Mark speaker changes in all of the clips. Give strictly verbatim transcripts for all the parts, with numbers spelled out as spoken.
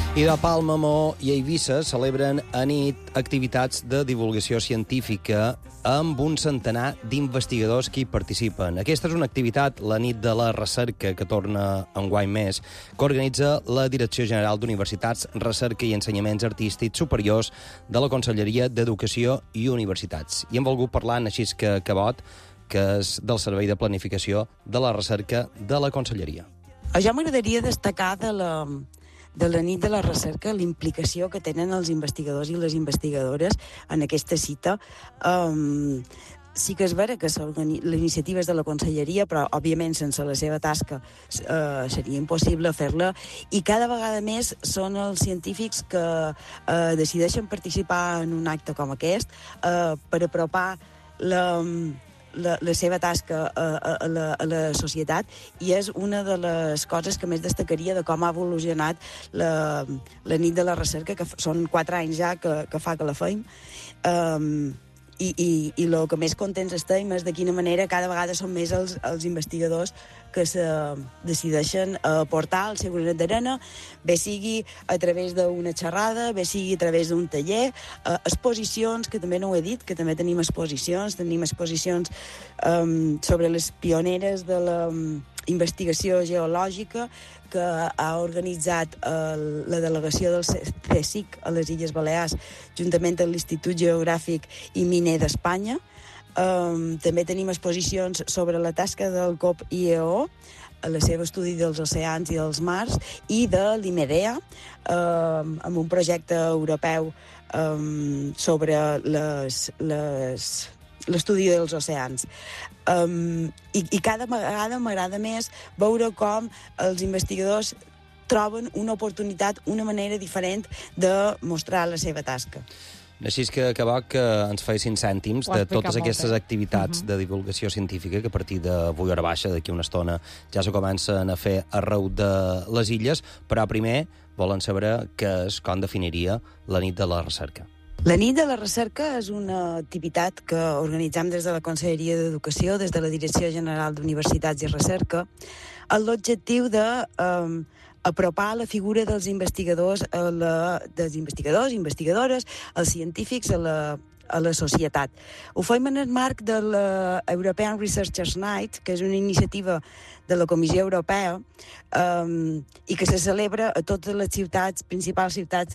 Speaker 1: I de Palma, Maó i Eivissa celebren a nit activitats de divulgació científica amb un centenar d'investigadors que hi participen. Aquesta és una activitat, la nit de la recerca, que torna enguany més, que organitza la Direcció General d'Universitats, Recerca i Ensenyaments Artístics Superiors de la Conselleria d'Educació i Universitats. I hem volgut parlar amb Narcís Cabot, que és del Servei de Planificació de la Recerca de la Conselleria.
Speaker 2: A jo m'agradaria destacar de la... de la nit de la recerca, la implicació que tenen els investigadors i les investigadores en aquesta cita. Um, sí que és vera que l'iniciativa és de la Conselleria, però, òbviament, sense la seva tasca uh, seria impossible fer-la, i cada vegada més són els científics que uh, decideixen participar en un acte com aquest uh, per apropar la... La, la seva tasca a, a, a, la, a la societat, i és una de les coses que més destacaria de com ha evolucionat la, la nit de la recerca, que són quatre anys ja que, que fa que la feim. Um, i, i, i el que més contents estem és de quina manera cada vegada són més els, els investigadors que se decideixen a portar el seu granet d'arena, bé sigui a través d'una xerrada, bé sigui a través d'un taller, eh, exposicions, que també no ho he dit, que també tenim exposicions, tenim exposicions um, sobre les pioneres de la um, investigació geològica que ha organitzat el, la delegació del CSIC a les Illes Balears, juntament amb l'Institut Geogràfic i Miner d'Espanya. Um, també tenim exposicions sobre la tasca del C O P I E O, el seu estudi dels oceans i dels mars, i de l'IMEDEA, um, amb un projecte europeu um, sobre les... les l'estudi dels oceans. Um, i, I cada vegada m'agrada més veure com els investigadors troben una oportunitat, una manera diferent de mostrar la seva tasca.
Speaker 1: Narcís Cabot, que ens feia cinc cèntims de totes aquestes activitats uh -huh. de divulgació científica que a partir d'avui hora baixa, d'aquí una estona, ja se comencen a fer arreu de les illes, però primer volen saber què és, com definiria la nit de la recerca.
Speaker 2: La nit de la recerca és una activitat que organitzem des de la Conselleria d'Educació, des de la Direcció General d'Universitats i Recerca, amb l'objectiu de um, apropar la figura dels investigadors, a la, dels investigadors, investigadores, els científics a la, a la societat. Ho fem en el marc de la European Researchers Night, que és una iniciativa de la Comissió Europea um, i que se celebra a totes les ciutats, principals ciutats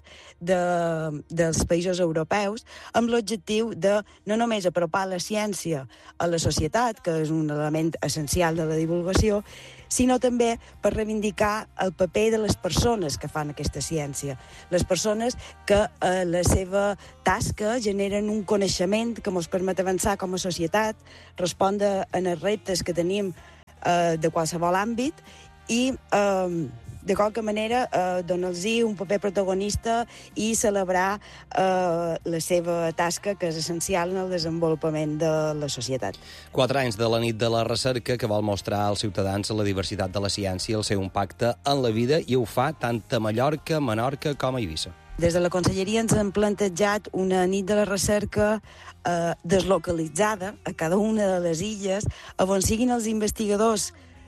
Speaker 2: de, dels països europeus, amb l'objectiu de no només apropar la ciència a la societat, que és un element essencial de la divulgació, sinó també per reivindicar el paper de les persones que fan aquesta ciència. Les persones que a la seva tasca generen un coneixement que ens permet avançar com a societat, respondre en els reptes que tenim eh, de qualsevol àmbit i, eh, de qualque manera, eh, donar-los un paper protagonista i celebrar eh, la seva tasca, que és essencial en el desenvolupament de la societat.
Speaker 1: Quatre anys de la nit de la recerca que vol mostrar als ciutadans la diversitat de la ciència i el seu impacte en la vida, i ho fa tant a Mallorca, Menorca com a Eivissa.
Speaker 2: Des de la Conselleria ens hem plantejat una nit de la recerca eh, deslocalitzada a cada una de les illes, on siguin els investigadors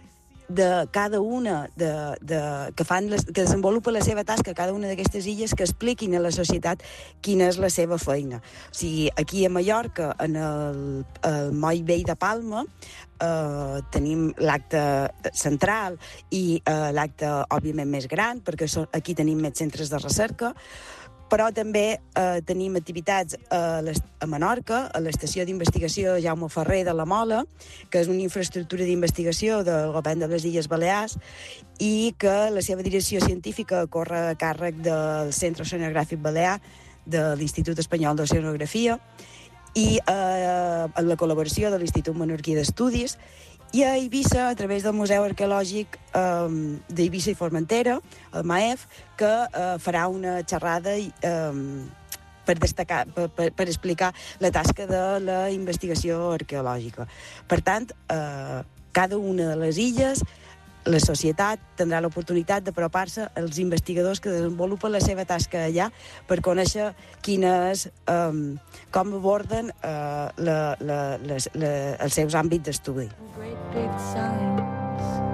Speaker 2: de cada una de, de, que, fan les, que desenvolupa la seva tasca a cada una d'aquestes illes, que expliquin a la societat quina és la seva feina. O sigui, aquí a Mallorca, en el, el Moll Vell de Palma, eh, tenim l'acte central i eh, l'acte, òbviament, més gran, perquè so, aquí tenim més centres de recerca, però també eh, tenim activitats a, a Menorca, a l'estació d'investigació Jaume Ferrer de la Mola, que és una infraestructura d'investigació del govern de les Illes Balears i que la seva direcció científica corre a càrrec del Centre Oceanogràfic Balear de l'Institut Espanyol d'Oceanografia i eh, amb la col·laboració de l'Institut Menorquí d'Estudis, i a Eivissa, a través del Museu Arqueològic um, d'Eivissa i Formentera, el MAEF, que uh, farà una xerrada um, per, destacar, per, per, per explicar la tasca de la investigació arqueològica. Per tant, uh, cada una de les illes, la societat tindrà l'oportunitat d'apropar-se als investigadors que desenvolupen la seva tasca allà per conèixer quines, um, com aborden uh, la, la, les, la, els seus àmbits d'estudi.